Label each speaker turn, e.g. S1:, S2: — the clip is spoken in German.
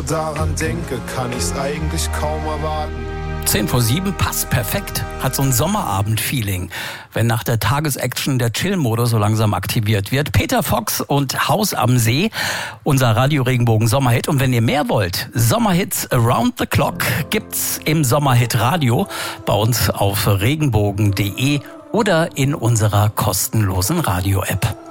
S1: Daran denke, kann ich's eigentlich kaum erwarten.
S2: 6:50 passt perfekt, hat so ein Sommerabend-Feeling, wenn nach der Tagesaction der Chill-Modus so langsam aktiviert wird. Peter Fox und Haus am See, unser Radio-Regenbogen Sommerhit. Und wenn ihr mehr wollt, Sommerhits around the clock gibt's im Sommerhit Radio bei uns auf regenbogen.de oder in unserer kostenlosen Radio-App.